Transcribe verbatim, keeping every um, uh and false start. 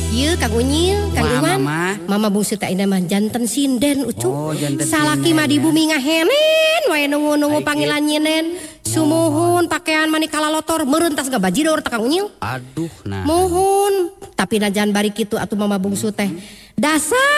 Ieu Kang Unyil, Kang Wah, Iwan. Mama. Mama bungsu teh ina mah janten sinden ucup. Oh, janten Salaki sinden, mah di ya. bumi ngahenen wae nunggu-nunggu Baik, panggilan nyinen. Sumuhun pakaian mani kalalotor meureun tas gabajidor teh Kang Unyil. Aduh nah. Mohon, tapi najan bari kitu atuh Mama bungsu teh. Dasar